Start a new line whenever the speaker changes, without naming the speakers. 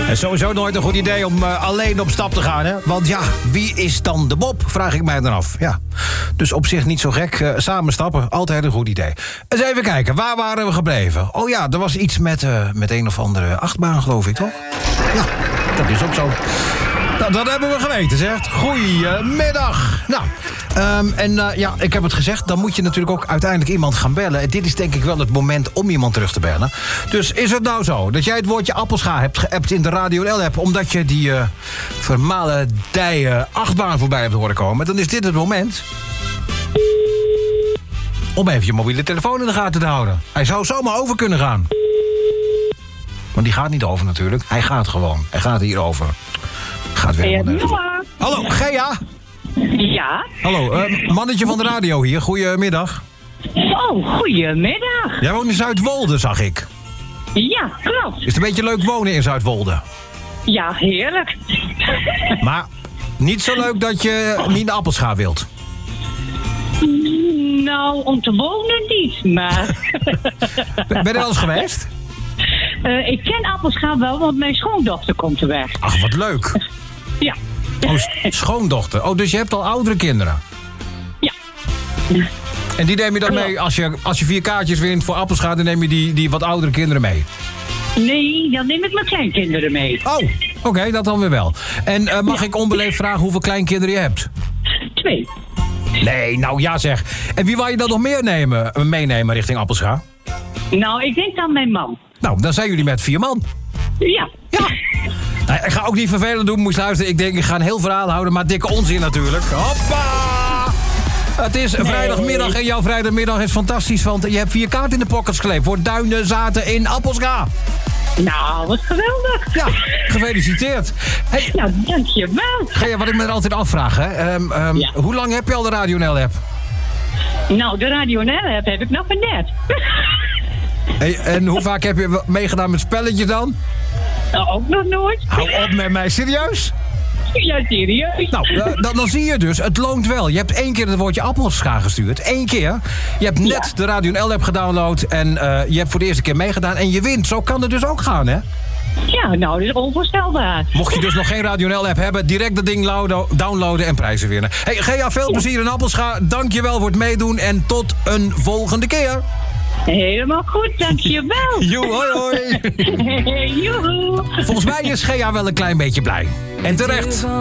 En sowieso nooit een goed idee om alleen op stap te gaan, hè? Want ja, wie is dan de Bob? Vraag ik mij dan af. Ja. Dus op zich niet zo gek. Samen stappen, altijd een goed idee. Eens even kijken, waar waren we gebleven? Oh ja, er was iets met een of andere achtbaan, geloof ik, toch? Ja, dat is ook zo. Nou, dat hebben we geweten, zeg. Goedemiddag. Nou, ja, ik heb het gezegd, dan moet je natuurlijk ook uiteindelijk iemand gaan bellen. En dit is denk ik wel het moment om iemand terug te bellen. Dus is het nou zo dat jij het woordje appelscha hebt geappt in de Radio L-app... omdat je die vermalendije achtbaan voorbij hebt horen komen... dan is dit het moment om even je mobiele telefoon in de gaten te houden. Hij zou zomaar over kunnen gaan. Want die gaat niet over natuurlijk. Hij gaat gewoon. Hij gaat hier over. Gaat weer Hallo, Gea?
Ja?
Hallo, mannetje van de radio hier. Goedemiddag.
Oh, goedemiddag.
Jij woont in Zuidwolde, zag ik.
Ja, klopt.
Is het een beetje leuk wonen in Zuidwolde?
Ja, heerlijk.
Maar niet zo leuk dat je niet naar Appelscha wilt?
Nou, om te wonen niet, maar...
Ben je er al eens geweest?
Ik ken Appelscha wel, want mijn schoondochter komt er weg.
Ach, wat leuk.
Ja.
Oh, schoondochter. Oh, dus je hebt al oudere kinderen?
Ja.
En die neem je dan mee, als je 4 kaartjes wint voor Appelscha... dan neem je die wat oudere kinderen mee?
Nee, dan neem ik mijn kleinkinderen mee.
Oh, oké, dat dan weer wel. En mag ik onbeleefd vragen hoeveel kleinkinderen je hebt?
2.
Nee, nou ja zeg. En wie wou je dan nog meer meenemen richting Appelscha?
Nou, ik denk aan mijn man.
Nou, dan zijn jullie met 4 man.
Ja.
Ja. Nou, ik ga ook niet vervelend doen, moest luisteren. Ik denk, ik ga een heel verhaal houden, maar dikke onzin natuurlijk. Hoppa! Het is vrijdagmiddag en jouw vrijdagmiddag is fantastisch... want je hebt 4 kaarten in de pockets gekleed voor Duinenzaten in Appelscha.
Nou, wat geweldig.
Ja, gefeliciteerd. Hey,
nou, dankjewel.
Gea, wat ik me er altijd afvraag, hè.
Ja.
Hoe lang heb je al de Radio L-app?
Nou, de Radio L-app heb ik nog maar net.
Hey, en hoe vaak heb je meegedaan met spelletjes dan?
Nou, ook nog nooit.
Hou op met mij, serieus?
Ja, serieus.
Nou, dan zie je dus, het loont wel. Je hebt 1 keer het woordje Appelscha gestuurd. 1 keer. Je hebt net de Radio L-app gedownload en je hebt voor de eerste keer meegedaan en je wint. Zo kan het dus ook gaan, hè?
Ja, nou, dat is onvoorstelbaar.
Mocht je dus nog geen Radio L-app hebben, direct dat ding downloaden en prijzen winnen. Hey, Gea, veel plezier in Appelscha. Dank je wel voor het meedoen en tot een volgende keer.
Helemaal goed, dankjewel.
Joe, hoi hoi.
Joehoe.
Volgens mij is Gea wel een klein beetje blij. En terecht.